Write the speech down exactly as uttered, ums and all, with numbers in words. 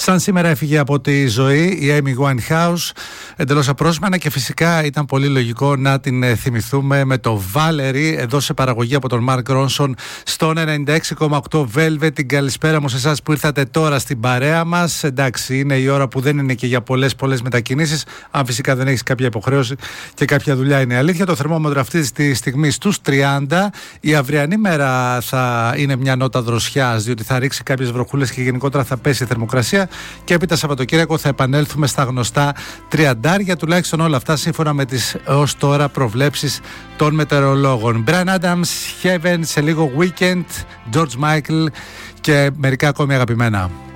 Σαν σήμερα έφυγε από τη ζωή η Amy Winehouse, εντελώς απρόσμενα, και φυσικά ήταν πολύ λογικό να την θυμηθούμε με το Valerie, εδώ σε παραγωγή από τον Mark Ronson στον ενενήντα έξι κόμμα οκτώ Velvet. Την καλησπέρα μου σε εσάς που ήρθατε τώρα στην παρέα μας. Εντάξει, είναι η ώρα που δεν είναι και για πολλές πολλές μετακινήσεις, αν φυσικά δεν έχεις κάποια υποχρέωση και κάποια δουλειά, είναι αλήθεια. Το θερμόμετρο αυτή τη στιγμή στους τριάντα. Η αυριανή μέρα θα είναι μια νότα δροσιάς, διότι θα ρίξει κάποιες βροχούλες και γενικότερα θα πέσει η θερμοκρασία. Και έπειτα Σαββατοκύριακο θα επανέλθουμε στα γνωστά τριαντάρια, τουλάχιστον όλα αυτά σύμφωνα με τις ως τώρα προβλέψεις των μετεωρολόγων. Bryan Adams, Heaven, σε λίγο Weekend, George Michael και μερικά ακόμη αγαπημένα.